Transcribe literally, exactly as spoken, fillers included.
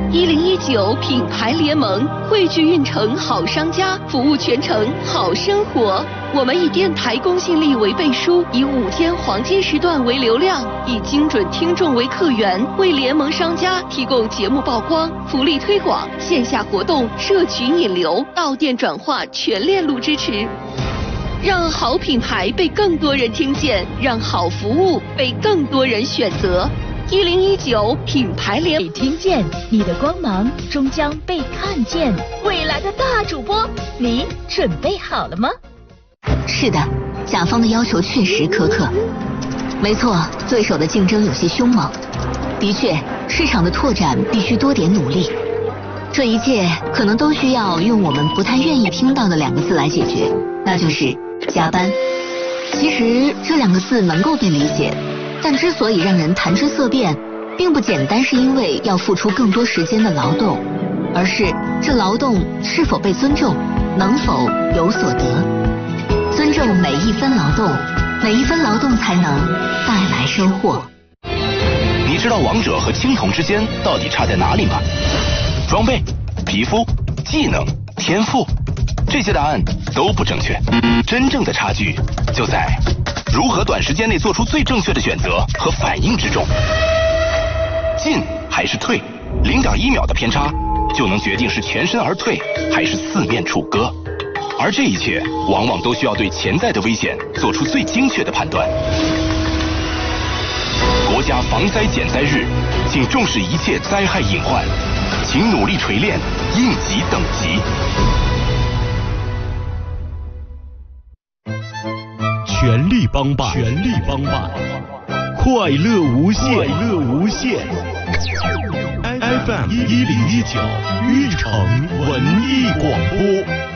一零一九品牌联盟汇聚运城好商家，服务全城好生活。我们以电台公信力为背书，以五天黄金时段为流量，以精准听众为客源，为联盟商家提供节目曝光、福利推广、线下活动、社群引流、到店转化全链路支持。让好品牌被更多人听见，让好服务被更多人选择。一零一九品牌联被听见，你的光芒终将被看见。未来的大主播，你准备好了吗？ 是的，甲方的要求确实苛刻。没错，对手的竞争有些凶猛。的确，市场的拓展必须多点努力。这一切可能都需要用我们不太愿意听到的两个字来解决，那就是加班。其实这两个字能够被理解，但之所以让人谈之色变，并不简单是因为要付出更多时间的劳动，而是这劳动是否被尊重，能否有所得。尊重每一分劳动，每一分劳动才能带来收获。 你知道王者和青铜之间到底差在哪里吗？装备、皮肤、技能、天赋，这些答案都不正确。真正的差距就在如何短时间内做出最正确的选择和反应之中。进还是退，零点一秒的偏差就能决定是全身而退还是四面楚歌。而这一切往往都需要对潜在的危险做出最精确的判断。国家防灾减灾日，请重视一切灾害隐患，请努力锤炼应急等级。 全力帮办，全力帮办，快乐无限，快乐无限。F M 一零一九，运城文艺广播。